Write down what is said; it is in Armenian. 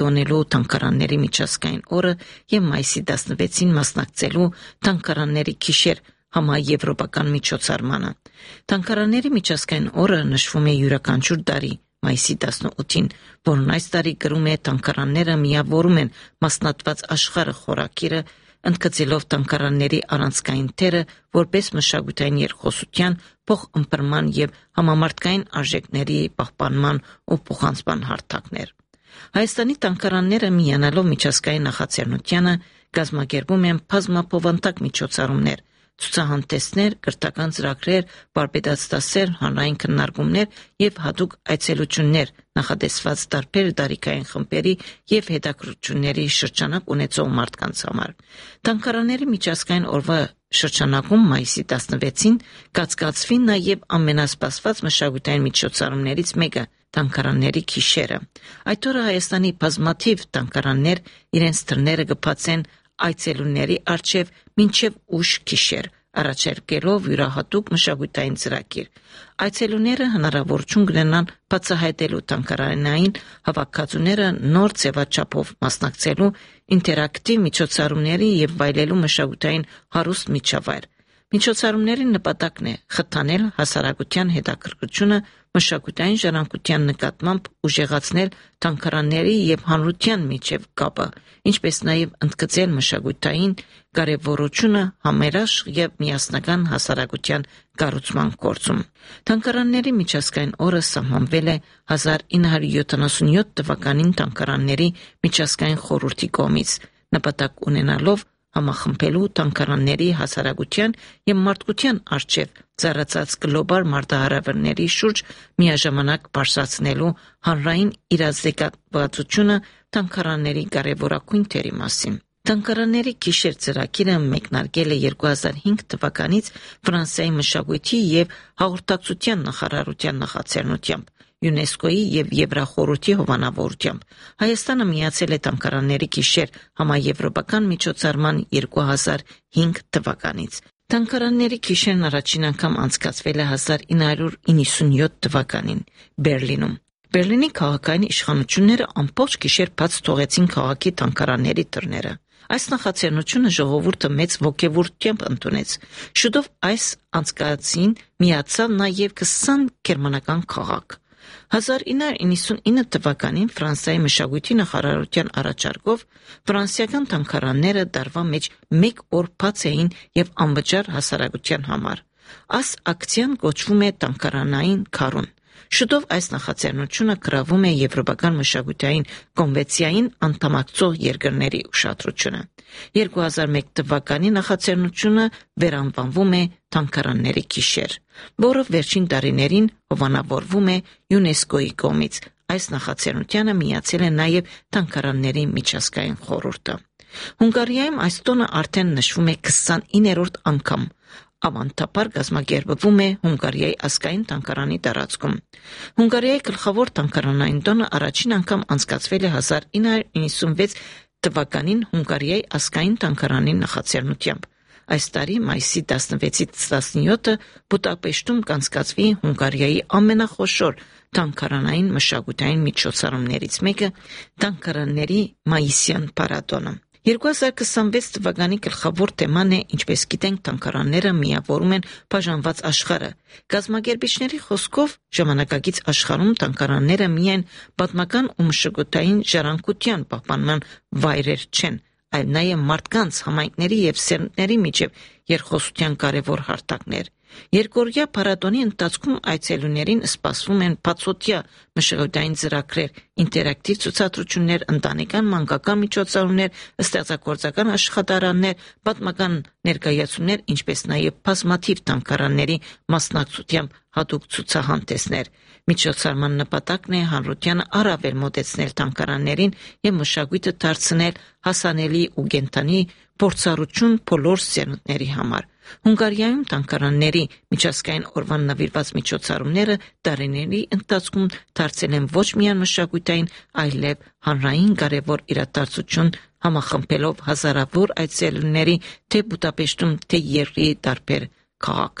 տոնելու թանգարանների միջազգային օրը եւ մայիսի 16-ին մասնակցելու թանգարանների գիշեր համաեվրոպական միջոցառմանը։ Թանգարանների միջազգային օրը նշվում է յուրաքանչյուր տարի մայիսի 18-ին, որն այս տարի գրում է թանգարանները միավորում են մասնատված աշխարհը խորակիրը, ընդգծելով թանգարանների առանցքային թերը որպես մշակութային երկխոսության, փոխըմբռնման եւ համամարտկային արժեքների պահպանման ու փոխանցման հարթակներ։ Հայաստանի թանգարանները միանալով միջազգային նախաձեռնությանը կազմակերպում են բազմապովանտակ միջոցառումներ, ցուցահանդեսներ, կրթական ծրագրեր, վարպետաց դասեր, հանրային քննարկումներ եւ հատուկ այցելություններ նախատեսված տարբեր տարիքային խմբերի եւ հետաքրքրությունների շրջանակ ունեցող մարդկանց համար։ Թանգարանների միջազգային օրվա շրջանակում մայիսի 16-ին կացկացվի նաեւ ամենասպասված մշակութային միջոցառումներից մեկը թանգարանների գիշերը։ Այդ օրը Հայաստանի բազմաթիվ թանգարաններ իրենց դռները կբացեն այցելուների առջև մինչև ուշ գիշեր, առաջարկելով յուրահատուկ մշակութային ծրագիր։ Այցելուները հնարավորություն կունենան բացահայտելու թանգարանային հավաքածուները նոր ձևաչափով մասնակցելու ինտերակտիվ միջոցառումների եւ վայելելու մշակութային հարուստ միջավայր։ Միջոցառումների նպատակն է խթանել հասարակության հետաքրքրությունը մշակութային ժառանգության նկատմամբ ուժեղացնել թանգարանների եւ հանրության միջև կապը, ինչպես նաեւ ընդգծել մշակութային կարեւորությունը համերաշխ եւ միասնական հասարակության կառուցման գործում։ Թանգարանների միջազգային օրը սահմանվել է 1977 թվականին թանգարանների միջազգային խորհրդի կողմից, նպատակ ունենալով համախմբելու թանգարանների հասարակության եւ մարդկության առջև ծառացած գլոբալ մարտահրավերների շուրջ միաժամանակ բարձրացնելու հանրային իրազեկվածությունը թանգարանների կարևորագույն թերի մասին։ Թանգարանների գիշեր ծրագիրը մեկնարկել է 2005 թվականից Ֆրանսիայի մշակույթի եւ հաղորդակցության նախարարության նախաձեռնությամբ, ՅՈՒՆԵՍԿՕ-ի եւ Եվրախորհրդի հովանավորությամբ։ Հայաստանը միացել է թանգարանների գիշեր համաեվրոպական միջոցառման 2005 թվականից։ Թանգարանների գիշերն առաջին անգամ անցկացվել է 1997 թվականին Բերլինում։ Բերլինի քաղաքային իշխանությունները ամբողջ գիշեր բաց թողեցին քաղաքի թանգարանների դռները։ Այս նախաձեռնությունը ժողովուրդը մեծ ոգևորությամբ ընդունեց։ Շուտով այս անցկացին միացավ նաև 20 գերմանական քաղաք։ 1999 թվականին Ֆրանսիայի մշակույթի նախարարության առաջարկով ֆրանսիական թանգարանները տարվա մեջ մեկ օր բաց էին եւ անվճար հասարակության համար։ Այս ակցիան կոչվում է Թանգարանային քարոն։ Շուտով այս նախաձեռնությունը գրավում է Եվրոպական մշակութային կոնվենցիային անդամակցող երկրների ուշադրությունը։ 2001 թվականի նախաձեռնությունը վերանվանվում է Թանգարանների գիշեր, որը վերջին տարիներին հովանավորվում է ՅՈՒՆԵՍԿՕ-ի կողմից։ Այս նախաձեռնությանը միացել է նաև Թանգարանների միջազգային խորհուրդը։ Հունգարիայում այս տոնը արդեն նշվում է 29-րդ անգամ։ Ավանդաբար կազմակերպվում է Հունգարիայի ազգային թանգարանի տարածքում։ Հունգարիայի գլխավոր թանգարանային տոնը առաջին անգամ անցկացվել է 1996 թվականին Հունգարիայի ազգային թանգարանի նախաձեռնությամբ։ Այս տարի մայիսի 16-ից 17-ը Բուդապեշտում կանցկացվի Հունգարիայի ամենախոշոր թանգարանային մշակութային միջոցառումներից մեկը՝ Թանգարանների մայիսյան փառատոնը։ 2026 թվականի գլխավոր թեման է, ինչպես գիտենք, թանգարանները միավորում են բաժանված աշխարհը։ Կազմակերպիչների խոսքով ժամանակակից աշխարհում թանգարանները միայն պատմական ու մշակութային ժառանգության պահպանման վայրեր չեն, այլ նաև մարդկանց, համայնքների եւ սերունդների միջև երկխոսության կարևոր հարթակներ։ Երկօրյա փառատոնի ընթացքում այցելուներին սպասվում են բացօթյա մշակութային ծրագրեր, ինտերակտիվ ցուցադրություններ, ընտանեկան մանկական միջոցառումներ, ստեղծագործական աշխատարաններ, պատմական ներկայացումներ, ինչպես նաև բազմաթիվ թանգարանների մասնակցությամբ հատուկ ցուցահանդեսներ։ Միջոցառման նպատակն է հանրությանը առավել մոտեցնել թանգարաններին եւ մշակույթը դարձնել հասանելի ու կենդանի փորձառություն բոլոր սերունդների համար։ Հունգարիայում թանգարանների միջազգային օրվան նվիրված միջոցառումները տարիների ընթացքում դարձել են ոչ միայն մշակութային, այլև հանրային կարևոր իրադարձություն, համախմբելով հազարավոր այցելուների թե Բուդապեշտում, թե երկրի տարբեր քաղաքներ։